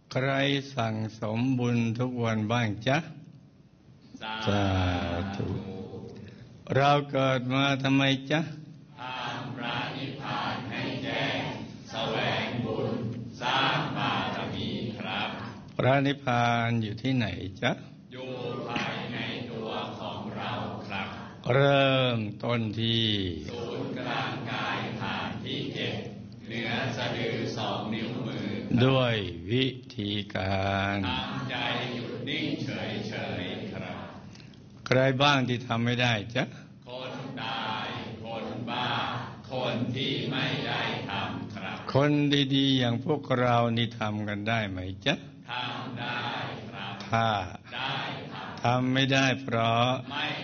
ใครสั่งสมบุญทุกวันบ้างจ๊ะสาธุเราเกิดมาทำไมจ๊ะทำพระนิพพานให้แจ้งแสวงบุญสร้างบารมีครับพระนิพพานอยู่ที่ไหนจ๊ะอยู่ภายในตัวของเราครับเริ่มต้นที่ศูนย์กลางกายฐานที่7เหนือสะดือ2 นิ้วมือด้วยวิธีการทำใจหยุดนิ่งเฉยๆครับใครบ้างที่ทำไม่ได้จ๊ะคนตายคนบ้าคนที่ไม่ได้ทำครับคนดีๆอย่างพวกเรานี่ทำกันได้ไหมจ๊ะทำได้ครับถ้าได้ทำไม่ได้เพราะไม่